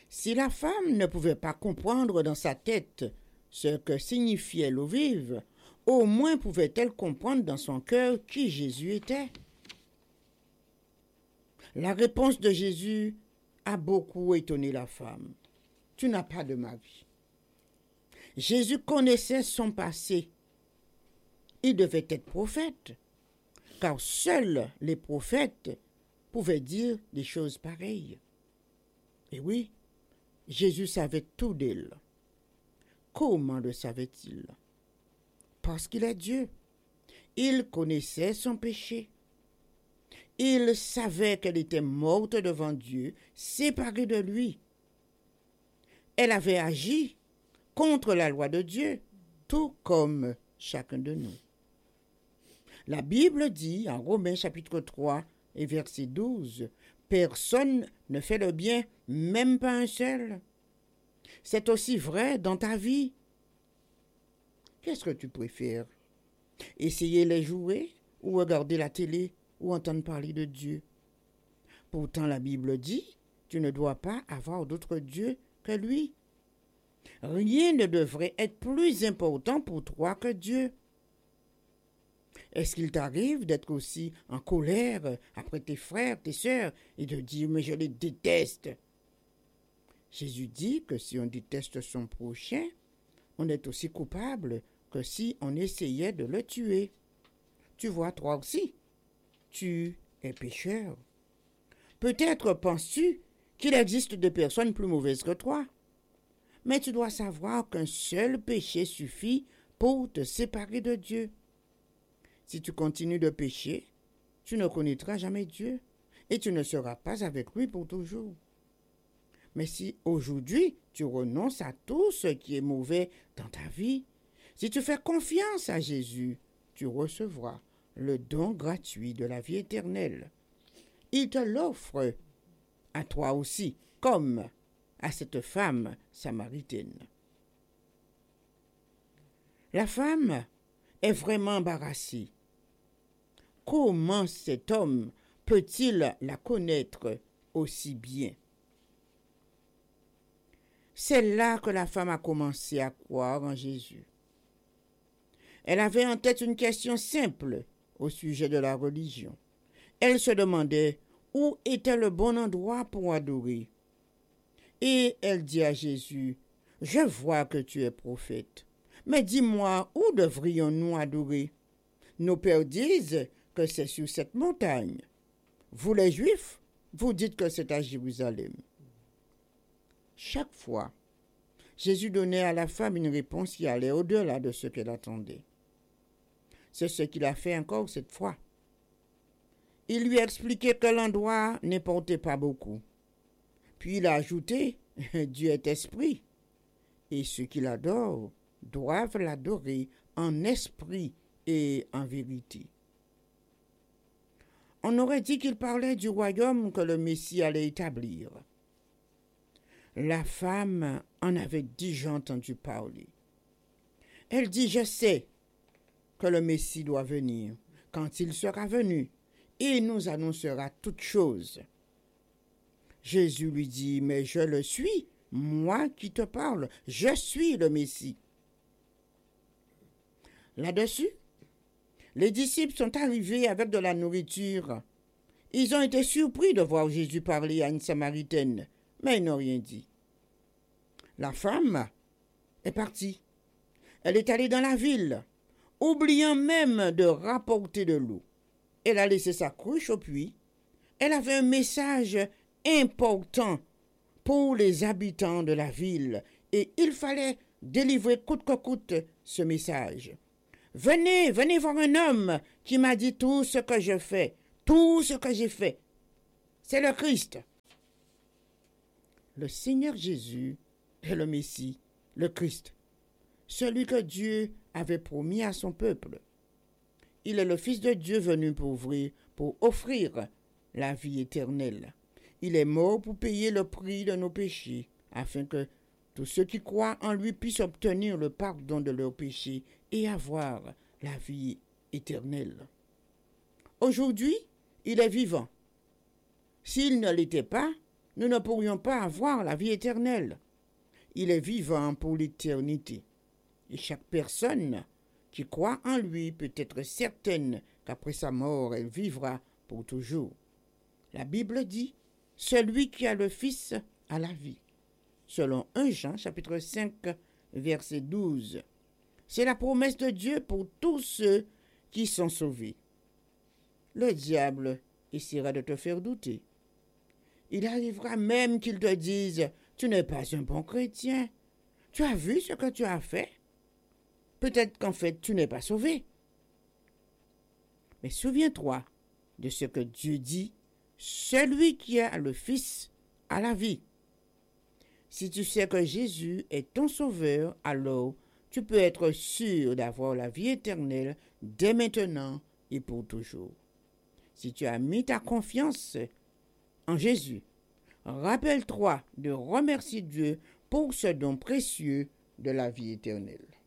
Si la femme ne pouvait pas comprendre dans sa tête ce que signifiait l'eau vive, au moins pouvait-elle comprendre dans son cœur qui Jésus était. La réponse de Jésus a beaucoup étonné la femme. Tu n'as pas de mari. Jésus connaissait son passé. Il devait être prophète, car seuls les prophètes pouvaient dire des choses pareilles. Et oui, Jésus savait tout d'elle. Comment le savait-il? Parce qu'il est Dieu. Il connaissait son péché. Il savait qu'elle était morte devant Dieu, séparée de lui. Elle avait agi contre la loi de Dieu, tout comme chacun de nous. La Bible dit en Romains chapitre 3 et verset 12, « Personne ne fait le bien, même pas un seul. » C'est aussi vrai dans ta vie. Qu'est-ce que tu préfères? Essayer les jouets ou regarder la télé ou entendre parler de Dieu? Pourtant, la Bible dit, tu ne dois pas avoir d'autre Dieu que lui. Rien ne devrait être plus important pour toi que Dieu. Est-ce qu'il t'arrive d'être aussi en colère après tes frères, tes sœurs, et de dire « mais je les déteste ». Jésus dit que si on déteste son prochain, on est aussi coupable que si on essayait de le tuer. Tu vois, toi aussi, tu es pécheur. Peut-être penses-tu qu'il existe des personnes plus mauvaises que toi, mais tu dois savoir qu'un seul péché suffit pour te séparer de Dieu. Si tu continues de pécher, tu ne connaîtras jamais Dieu et tu ne seras pas avec lui pour toujours. Mais si aujourd'hui tu renonces à tout ce qui est mauvais dans ta vie, si tu fais confiance à Jésus, tu recevras le don gratuit de la vie éternelle. Il te l'offre à toi aussi, comme à cette femme samaritaine. La femme est vraiment embarrassée. Comment cet homme peut-il la connaître aussi bien? C'est là que la femme a commencé à croire en Jésus. Elle avait en tête une question simple au sujet de la religion. Elle se demandait où était le bon endroit pour adorer. Et elle dit à Jésus, « Je vois que tu es prophète, mais dis-moi, où devrions-nous adorer? Nos pères disent que c'est sur cette montagne. Vous les Juifs, vous dites que c'est à Jérusalem. » Chaque fois, Jésus donnait à la femme une réponse qui allait au-delà de ce qu'elle attendait. C'est ce qu'il a fait encore cette fois. Il lui a expliqué que l'endroit n'importait pas beaucoup. Puis il a ajouté, « Dieu est esprit, et ceux qui l'adorent doivent l'adorer en esprit et en vérité. » On aurait dit qu'il parlait du royaume que le Messie allait établir. La femme en avait déjà entendu parler. Elle dit, « Je sais que le Messie doit venir. Quand il sera venu, il nous annoncera toutes choses. » Jésus lui dit, « Mais je le suis, moi qui te parle, je suis le Messie. » Là-dessus, les disciples sont arrivés avec de la nourriture. Ils ont été surpris de voir Jésus parler à une Samaritaine, mais ils n'ont rien dit. La femme est partie. Elle est allée dans la ville, oubliant même de rapporter de l'eau. Elle a laissé sa cruche au puits. Elle avait un message important pour les habitants de la ville et il fallait délivrer coûte que coûte ce message. « Venez, venez voir un homme qui m'a dit tout ce que je fais, tout ce que j'ai fait. C'est le Christ. » Le Seigneur Jésus est le Messie, le Christ, celui que Dieu avait promis à son peuple. Il est le Fils de Dieu venu pour offrir la vie éternelle. Il est mort pour payer le prix de nos péchés, afin que tous ceux qui croient en lui puissent obtenir le pardon de leurs péchés et avoir la vie éternelle. Aujourd'hui, il est vivant. S'il ne l'était pas, nous ne pourrions pas avoir la vie éternelle. Il est vivant pour l'éternité. Et chaque personne qui croit en lui peut être certaine qu'après sa mort, elle vivra pour toujours. La Bible dit, « Celui qui a le Fils a la vie », selon 1 Jean chapitre 5, verset 12. C'est la promesse de Dieu pour tous ceux qui sont sauvés. Le diable essaiera de te faire douter. Il arrivera même qu'il te dise, « Tu n'es pas un bon chrétien. Tu as vu ce que tu as fait? Peut-être qu'en fait, tu n'es pas sauvé. » Mais souviens-toi de ce que Dieu dit, « Celui qui a le Fils a la vie ». Si tu sais que Jésus est ton sauveur, alors tu peux être sûr d'avoir la vie éternelle dès maintenant et pour toujours. Si tu as mis ta confiance en Jésus, rappelle-toi de remercier Dieu pour ce don précieux de la vie éternelle.